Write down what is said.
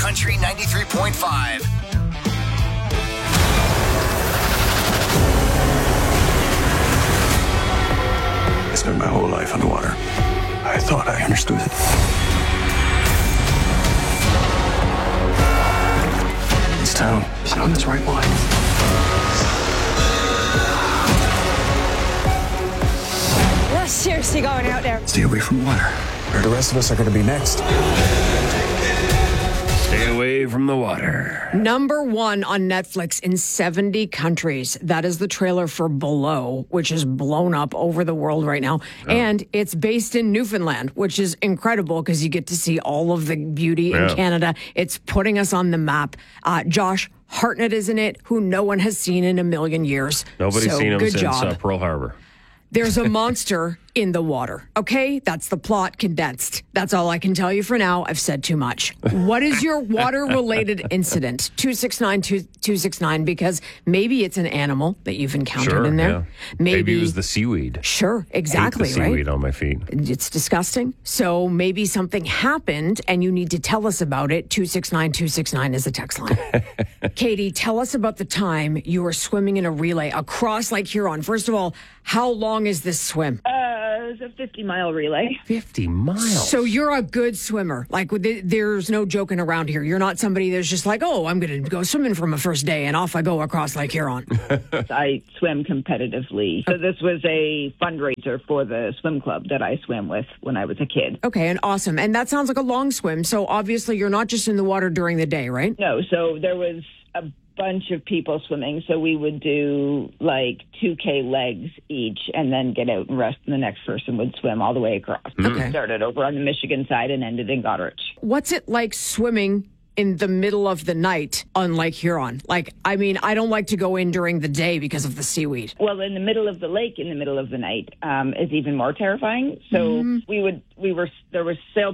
Country 93.5. I spent my whole life underwater. I thought I understood it. This town is on its right mind. You're seriously going out there. Stay away from water. Or the rest of us are going to be next. Stay away from the water. Number 1 on Netflix in 70 countries. That is the trailer for Below, which is blown up over the world right now. Oh. And it's based in Newfoundland, which is incredible because you get to see all of the beauty in Canada. It's putting us on the map. Josh Hartnett is in it, who no one has seen in a million years. Nobody's seen him since job. Pearl Harbor. There's a monster in the water. Okay? That's the plot condensed. That's all I can tell you for now. I've said too much. What is your water-related incident? 269-269, because maybe it's an animal that you've encountered in there. Yeah. Maybe it was the seaweed. Sure, exactly, hate the seaweed on my feet. It's disgusting. So maybe something happened and you need to tell us about it. 269-269 is the text line. Katie, tell us about the time you were swimming in a relay across Lake Huron. First of all, how long is this swim? It was a 50-mile relay. 50 miles? So you're a good swimmer. Like, there's no joking around here. You're not somebody that's just like, oh, I'm going to go swimming for my first day, and off I go across Lake Huron. I swim competitively. So this was a fundraiser for the swim club that I swam with when I was a kid. Okay, and awesome. And that sounds like a long swim. So obviously you're not just in the water during the day, right? No, so there was a bunch of people swimming, so we would do like 2K legs each and then get out and rest, and the next person would swim all the way across. Okay. Started over on the Michigan side and ended in Goderich. What's it like swimming in the middle of the night on Lake Huron? Like, I mean, I don't like to go in during the day because of the seaweed. Well, in the middle of the lake, in the middle of the night, is even more terrifying. So there were sailboats